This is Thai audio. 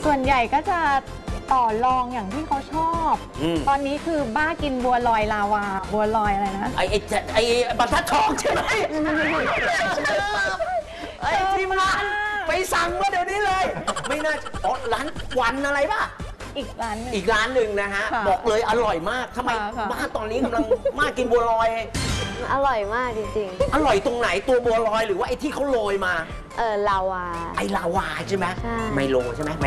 ส่วนใหญ่ก็จะต่อรองอย่างที่เขาชอบ ตอนนี้คือบ้ากินบัวลอยลาวาบัวลอยอะไรนะไอ้บรรทัดทองใช่ไหมไอ้ทีมงานไปสั่งมาเดี๋ยวนี้เลย ไม่น่าอ๋อร้านวันอะไรป่ะอีกร้านหนึ่งอีกร้านหนึ่งนะฮะบอกเลยอร่อยมากทำไมบ้านตอนนี้กำลังมากินบัวลอยอร่อยมากจริงๆอร่อยตรงไหนตัวบัวลอยหรือว่าไอ้ที่เขาโรยมาลาวาไอ้ลาวาใช่ไหมไมโลใช่ไหม